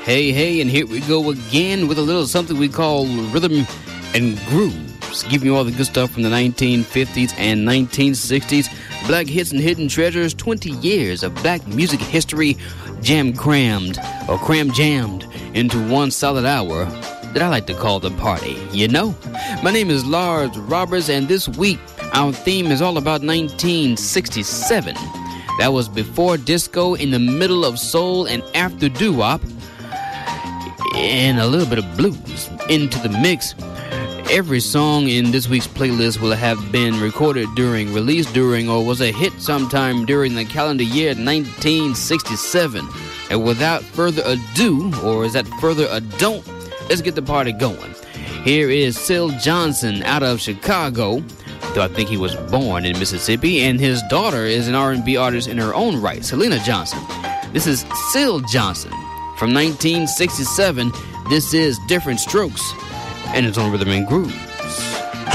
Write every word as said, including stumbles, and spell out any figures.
Hey, hey, and here we go again with a little something we call rhythm and grooves, giving you all the good stuff from the nineteen fifties and nineteen sixties. Black hits and hidden treasures, twenty years of black music history jam crammed or cram jammed into one solid hour that I like to call the party, you know? My name is Lars Roberts, and this week our theme is all about nineteen sixty-seven. That was before disco, in the middle of soul and after doo-wop, and a little bit of blues into the mix. Every song in this week's playlist will have been recorded during, released during, or was a hit sometime during the calendar year nineteen sixty-seven. And without further ado, or is that further ado, let's get the party going. Here is Syl Johnson out of Chicago, though I think he was born in Mississippi, and his daughter is an R and B artist in her own right, Selena Johnson. This is Syl Johnson from nineteen sixty-seven. This is Different Strokes, and it's on Rhythm and Groove.